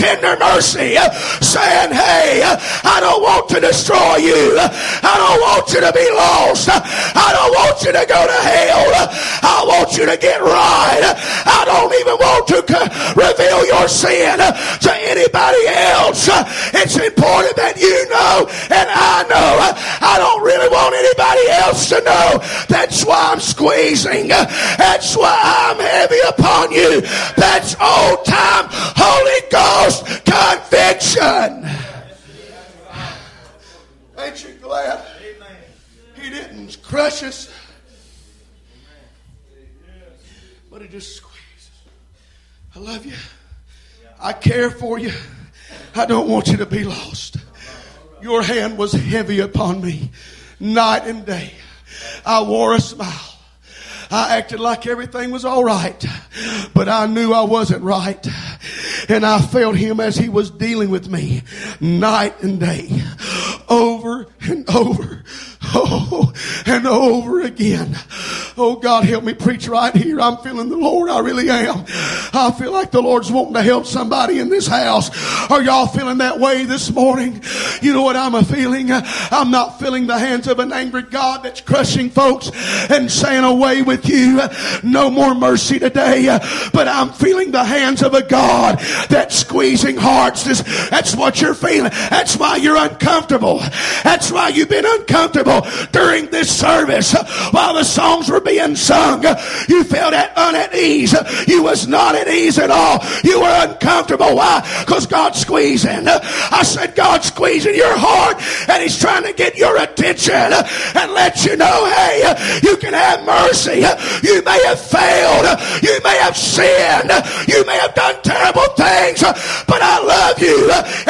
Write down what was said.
tender mercy, saying, hey, I don't want to destroy you. I don't want you to be lost. I don't want you to go to hell. I want you to get right. I don't even want to reveal your sin to anybody else. It's important that you know and I know. I don't really want anybody else to know. That's why I'm squeezing. That's why I'm heavy upon you. That's old time Holy Ghost conviction. Ain't you glad he didn't crush us, but he just squeezes? I love you. I care for you. I don't want you to be lost. Your hand was heavy upon me night and day. I wore a smile. I acted like everything was all right, but I knew I wasn't right. And I felt him as he was dealing with me night and day, over and over, and over again. Oh, God, help me preach right here. I'm feeling the Lord. I really am. I feel like the Lord's wanting to help somebody in this house. Are y'all feeling that way this morning? You know what I'm feeling? I'm not feeling the hands of an angry God that's crushing folks and saying, away with you. No more mercy today. But I'm feeling the hands of a God that's squeezing hearts. That's what you're feeling. That's why you're uncomfortable. That's why you've been uncomfortable during this service. While the songs were being sung, you felt at ease. You was not at ease at all. You were uncomfortable. Why? Because God's squeezing. I said God's squeezing your heart, and he's trying to get your attention and let you know, hey, you can have mercy. You may have failed. You may have sinned. You may have done terrible things, but I love you.